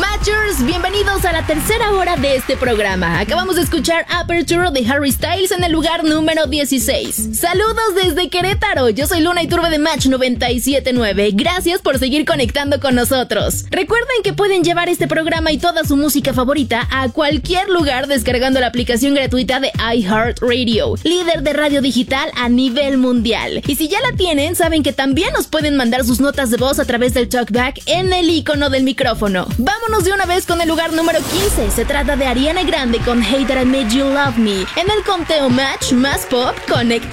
Matchers, bienvenidos a la tercera hora de este programa. Acabamos de escuchar Aperture de Harry Styles en el lugar número 16. Saludos desde Querétaro, yo soy Luna Iturbe de Match 97.9. Gracias por seguir conectando con nosotros. Recuerden que pueden llevar este programa y toda su música favorita a cualquier lugar descargando la aplicación gratuita de iHeartRadio, líder de radio digital a nivel mundial. Y si ya la tienen, saben que también nos pueden mandar sus notas de voz a través del talkback en el icono del micrófono. Vámonos de una vez con el lugar número 15. Se trata de Ariana Grande con Hey That I Made You Love Me. En el conteo Match más pop, conecta.